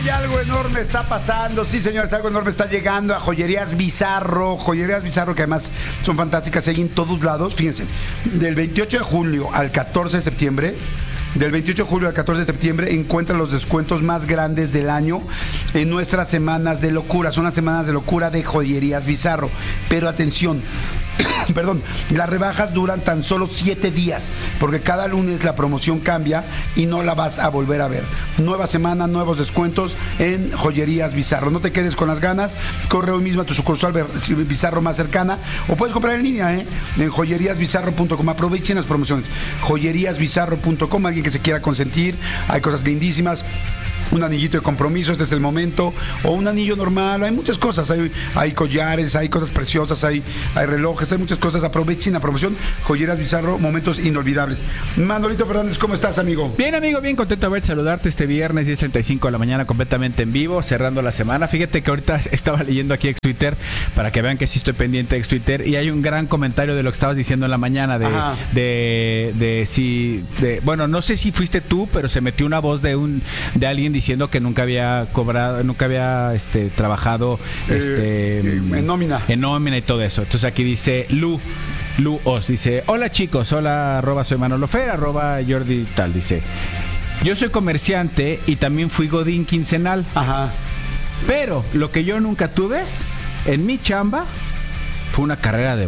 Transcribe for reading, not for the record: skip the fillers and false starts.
hay algo enorme está pasando. Sí, señores, algo enorme está llegando a Joyerías Bizarro. Joyerías Bizarro, que además son fantásticas, hay en todos lados. Fíjense, del 28 de julio al 14 de septiembre. Del 28 de julio al 14 de septiembre encuentra los descuentos más grandes del año en nuestras semanas de locura. Son las semanas de locura de Joyerías Bizarro. Pero atención, perdón, las rebajas duran tan solo 7 días, porque cada lunes la promoción cambia y no la vas a volver a ver. Nueva semana, nuevos descuentos en Joyerías Bizarro. No te quedes con las ganas, corre hoy mismo a tu sucursal Bizarro más cercana, o puedes comprar en línea, en joyeríasbizarro.com. Aprovechen las promociones. Joyeríasbizarro.com. Alguien que se quiera consentir, hay cosas lindísimas. Un anillito de compromiso, este es el momento, o un anillo normal, hay muchas cosas, hay collares, hay cosas preciosas, hay relojes, hay muchas cosas. Aprovechen la promoción. Joyerías Bizarro, momentos inolvidables. Manolito Fernández, ¿cómo estás, amigo? Bien, amigo, bien contento de saludarte este viernes 10:35 de la mañana, completamente en vivo, cerrando la semana. Fíjate que ahorita estaba leyendo aquí ex Twitter, para que vean que sí estoy pendiente de ex Twitter, y hay un gran comentario de lo que estabas diciendo en la mañana, bueno, no sé si fuiste tú, pero se metió una voz de alguien diciendo que nunca había cobrado, nunca había trabajado en nómina y todo eso. Entonces aquí dice Lu Os, dice: hola chicos, hola, soy Manolo Fer, Jordi tal, dice: yo soy comerciante y también fui godín quincenal. Ajá. Pero lo que yo nunca tuve en mi chamba fue una carrera de